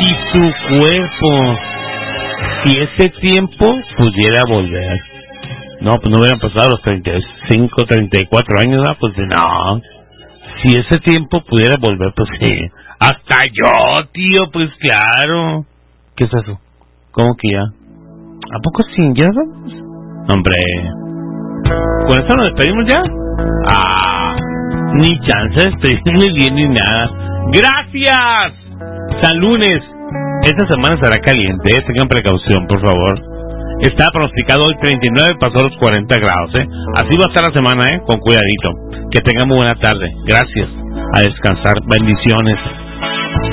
tu cuerpo. Si ese tiempo pudiera volver. No, pues no hubieran pasado los 35, 34 años, ¿no? Pues no. Si ese tiempo pudiera volver, pues sí. Hasta yo, tío, pues claro. ¿Qué es eso? ¿Cómo que ya? ¿A poco sí? ¿Ya vamos? Hombre. ¿Con eso nos despedimos ya? Ni chance de despedirme bien ni nada. ¡Gracias! San Lunes. Esta semana será caliente, tengan precaución, por favor. Está pronosticado hoy 39, pasó los 40 grados, Así va a estar la semana, con cuidadito. Que tengan muy buena tarde. Gracias. A descansar. Bendiciones.